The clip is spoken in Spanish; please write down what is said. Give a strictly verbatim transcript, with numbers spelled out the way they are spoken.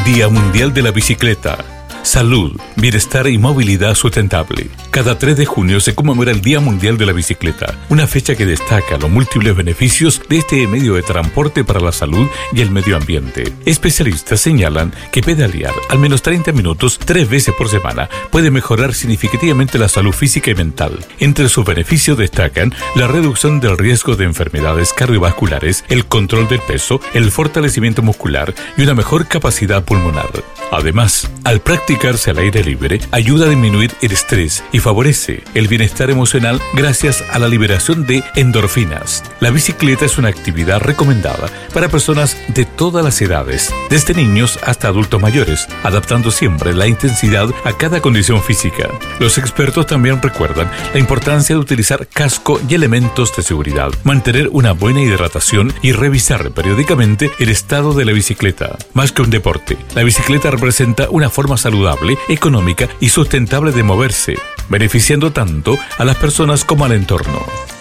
Día Mundial de la Bicicleta. Salud, bienestar y movilidad sustentable. Cada tres de junio se conmemora el Día Mundial de la Bicicleta, una fecha que destaca los múltiples beneficios de este medio de transporte para la salud y el medio ambiente. Especialistas señalan que pedalear al menos treinta minutos tres veces por semana puede mejorar significativamente la salud física y mental. Entre sus beneficios destacan la reducción del riesgo de enfermedades cardiovasculares, el control del peso, el fortalecimiento muscular y una mejor capacidad pulmonar. Además, al practicarse al aire libre, ayuda a disminuir el estrés y favorece el bienestar emocional gracias a la liberación de endorfinas. La bicicleta es una actividad recomendada para personas de todas las edades, desde niños hasta adultos mayores, adaptando siempre la intensidad a cada condición física. Los expertos también recuerdan la importancia de utilizar casco y elementos de seguridad, mantener una buena hidratación y revisar periódicamente el estado de la bicicleta. Más que un deporte, la bicicleta representa una forma saludable, económica y sustentable de moverse, beneficiando tanto a las personas como al entorno.